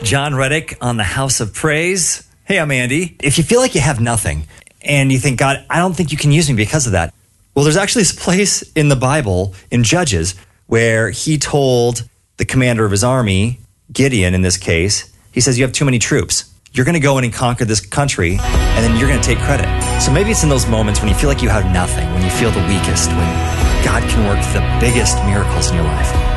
John Reddick on the House of Praise. Hey, I'm Andy. If you feel like you have nothing and you think, God, I don't think you can use me because of that. Well, there's actually this place in the Bible, in Judges, where he told the commander of his army, Gideon in this case, he says, you have too many troops. You're going to go in and conquer this country, and then you're going to take credit. So maybe it's in those moments when you feel like you have nothing, when you feel the weakest, when God can work the biggest miracles in your life.